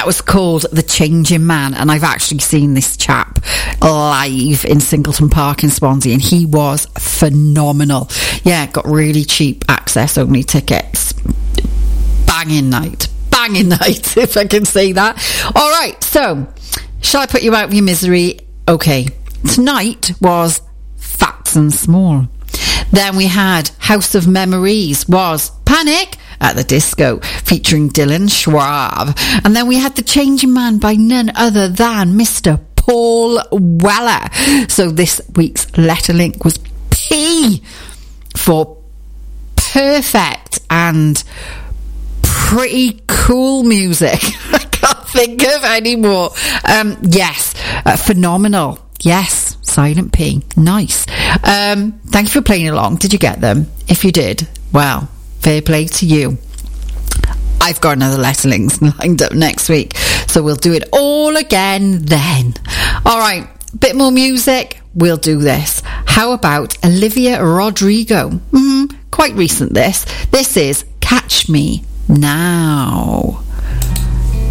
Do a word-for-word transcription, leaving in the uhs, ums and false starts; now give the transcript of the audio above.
That was called The Changing Man, and I've actually seen this chap live in Singleton Park in Swansea, and he was phenomenal. Yeah, got really cheap access only tickets. Banging night. Banging night, if I can say that. All right, so, shall I put you out of your misery? Okay. Tonight was Fats and Small. Then we had House of Memories was Panic at the Disco, featuring Dylan Schwab. And then we had The Changing Man by none other than Mister Paul Weller. So this week's letter link was P for perfect and pretty cool music. I can't think of any more. Um, yes, uh, phenomenal. Yes, Silent P. Nice. Um, thank you for playing along. Did you get them? If you did, well, fair play to you. I've got another letter links lined up next week, so we'll do it all again then. All right, bit more music. We'll do this. How about Olivia Rodrigo? Mm, quite recent this. This is Catch Me Now.